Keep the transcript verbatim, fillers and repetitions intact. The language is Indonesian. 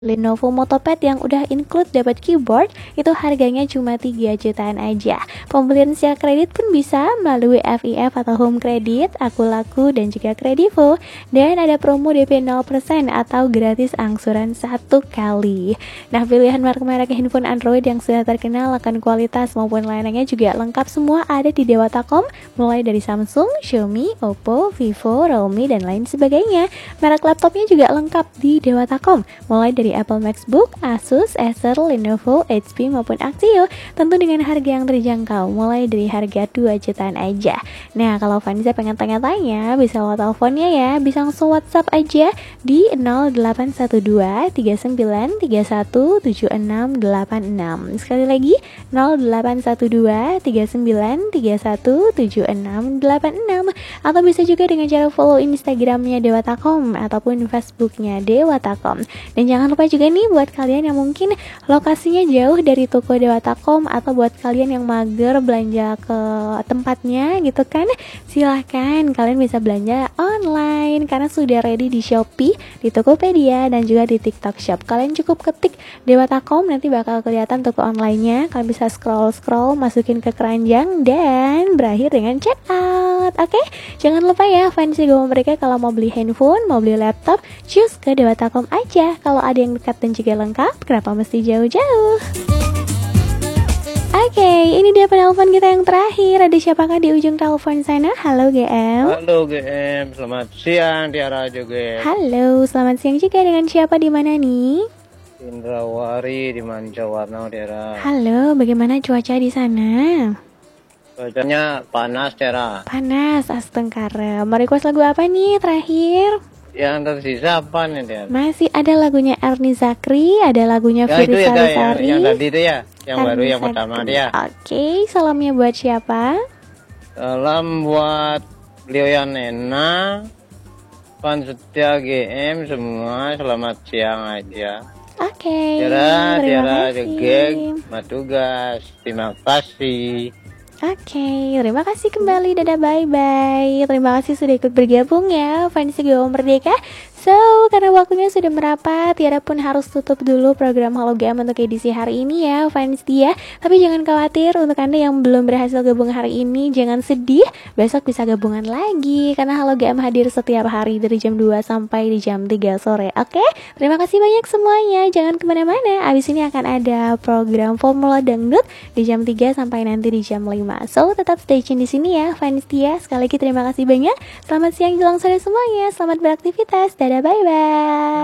Lenovo Motopad yang udah include dapat keyboard itu harganya cuma tiga jutaan aja. Pembelian secara kredit pun bisa melalui F I F atau Home Credit, Aku Laku dan juga Kredivo. Dan ada promo D P nol persen atau gratis angsuran satu kali. Nah, pilihan merek-merek handphone Android yang sudah terkenal akan kualitas maupun layanannya juga lengkap semua ada di Dewatakom, mulai dari Samsung, Xiaomi, Oppo, Vivo, Realme dan lain sebagainya. Merek laptopnya juga lengkap di Dewatakom, mulai dari Apple MacBook, Asus, Acer, Lenovo, H P maupun Axio, tentu dengan harga yang terjangkau mulai dari harga dua jutaan aja. Nah, kalau Vanessa pengen tanya-tanya bisa lewat teleponnya ya, bisa langsung WhatsApp aja di nol delapan satu dua tiga sembilan tiga satu tujuh enam delapan enam. Sekali lagi nol delapan satu dua tiga sembilan tiga satu tujuh enam delapan enam, atau bisa juga dengan cara follow Instagramnya Dewatakom ataupun Facebooknya Dewatakom. Dan jangan lupa juga nih buat kalian yang mungkin lokasinya jauh dari toko Dewatakom atau buat kalian yang mager belanja ke tempatnya gitu kan, silahkan kalian bisa belanja online karena sudah ready di Shopee, di Tokopedia dan juga di TikTok Shop. Kalian cukup ketik Dewatakom, nanti bakal kelihatan toko online-nya. Kalian bisa scroll-scroll, masukin ke keranjang dan berakhir dengan check out. Oke, jangan lupa ya fans juga mereka kalau mau beli handphone, mau beli laptop, choose ke Dewatakom aja. Kalau ada yang dekat dan juga lengkap, kenapa mesti jauh-jauh? Oke, okay, ini dia penelpon kita yang terakhir. Ada siapakah di ujung telepon sana? Halo G M. Halo G M, selamat siang Tiara juga. Halo, selamat siang juga. Dengan siapa di mana nih? Indrawari di Mancawarna Tiara. Halo, bagaimana cuaca di sana? Cuacanya panas Tiara. Panas, astengkara. Mau request lagu apa nih terakhir? Yang tersisa apa nih Tiara? Masih ada lagunya Erni Zakri, ada lagunya ya, Firly ya, Sari. Yang, yang tadi itu ya, yang Erni baru yang Zakri. pertama dia. Oke, okay, salamnya buat siapa? Salam buat beliau yang Nena, fans setia G M semua, selamat siang aja. Oke, okay, Tiara, Tiara kasih. Jegek, Matugas, terima kasih. Oke, okay, terima kasih kembali. Dadah, bye-bye. Terima kasih sudah ikut bergabung ya fans Gawa Merdeka. So, karena waktunya sudah merapat, Tiara pun harus tutup dulu program Halo G M untuk edisi hari ini ya fans dia. Tapi jangan khawatir, untuk Anda yang belum berhasil gabung hari ini, jangan sedih, besok bisa gabungan lagi. Karena Halo G M hadir setiap hari dari jam dua sampai di jam tiga sore. Oke, okay? Terima kasih banyak semuanya. Jangan kemana-mana, abis ini akan ada program Formula Dangdut di jam tiga sampai nanti di jam lima. So, tetap stay tune di sini ya fans dia. Sekali lagi terima kasih banyak. Selamat siang jelang sore semuanya. Selamat beraktivitas. Dadah, bye-bye.